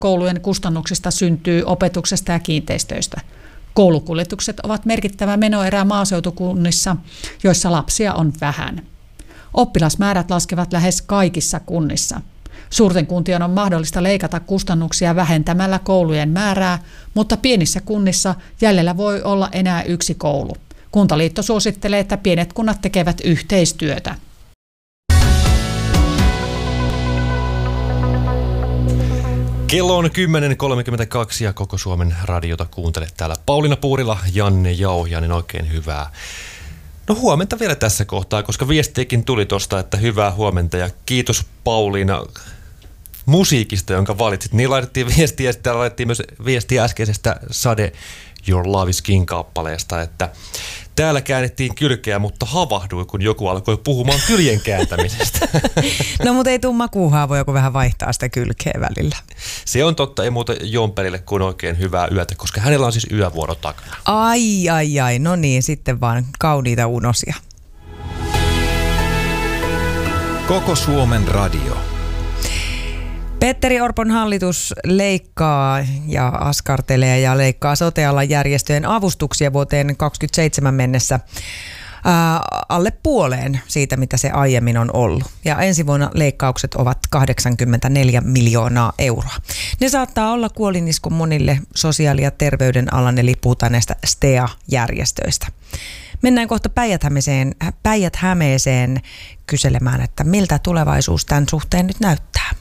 koulujen kustannuksista syntyy opetuksesta ja kiinteistöistä. Koulukuljetukset ovat merkittävä menoerä maaseutukunnissa, joissa lapsia on vähän. Oppilasmäärät laskevat lähes kaikissa kunnissa. Suurten kuntien on mahdollista leikata kustannuksia vähentämällä koulujen määrää, mutta pienissä kunnissa jäljellä voi olla enää yksi koulu. Kuntaliitto suosittelee, että pienet kunnat tekevät yhteistyötä. Kello on 10.32 ja Koko Suomen radiota kuuntelet täällä Pauliina Puurila, Janne Jauhiainen, oikein hyvää. No huomenta vielä tässä kohtaa, koska viestiäkin tuli tuosta, että hyvää huomenta ja kiitos Pauliina musiikista, jonka valitsit. Niin laitettiin viestiä ja sitten laitettiin myös viestiä äskeisestä Sade Your Love is King-kappaleesta, että täällä käännettiin kylkeä, mutta havahduin, kun joku alkoi puhumaan kyljen kääntämisestä. No mutta ei tule makuuhaavoja, kun vähän vaihtaa sitä kylkeä välillä. Se on totta, ei muuta Jomperille kuin oikein hyvää yötä, koska hänellä on siis yövuoro takana. Ai, no niin, sitten vaan kauniita unosia. Koko Suomen radio. Petteri Orpon hallitus leikkaa ja askartelee ja leikkaa sote-alan järjestöjen avustuksia vuoteen 2027 mennessä alle puoleen siitä, mitä se aiemmin on ollut. Ja ensi vuonna leikkaukset ovat 84 miljoonaa euroa. Ne saattaa olla kuolinisku monille sosiaali- ja terveyden alan, eli puhutaan näistä STEA-järjestöistä. Mennään kohta Päijät-Hämeeseen kyselemään, että miltä tulevaisuus tämän suhteen nyt näyttää.